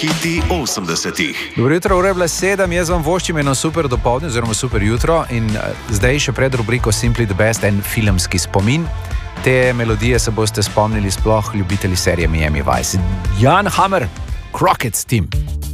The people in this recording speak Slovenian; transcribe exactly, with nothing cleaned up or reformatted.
hiti osemdesetih. Dobro jutro, ura je bila sedem, jaz vam voščim eno super dopoldne oziroma super jutro in uh, zdaj še pred rubriko Simply the Best en filmski spomin. Te melodije se boste spomnili sploh ljubitelji serije Miami Vice. Jan Hammer, Crockett's Team.